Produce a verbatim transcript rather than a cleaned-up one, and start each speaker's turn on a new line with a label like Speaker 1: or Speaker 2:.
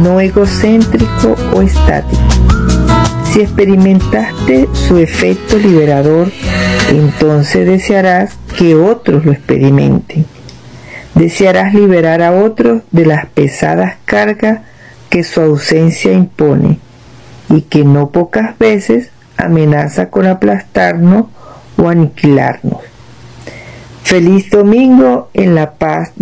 Speaker 1: no egocéntrico o estático. Si experimentaste su efecto liberador, entonces desearás que otros lo experimenten. Desearás liberar a otros de las pesadas cargas que su ausencia impone y que no pocas veces amenaza con aplastarnos o aniquilarnos. Feliz domingo en la paz